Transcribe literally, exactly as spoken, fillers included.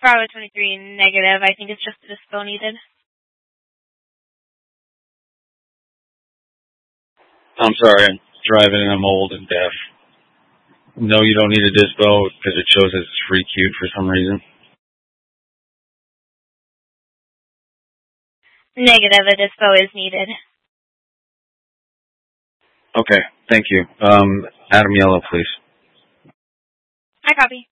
Bravo twenty-three, negative. I think it's just a dispo needed. I'm sorry, I'm driving and I'm old and deaf. No, you don't need a dispo because it shows it's free queued for some reason. Negative, a dispo is needed. Okay, thank you. Um, Adam Yellow, please. I copy.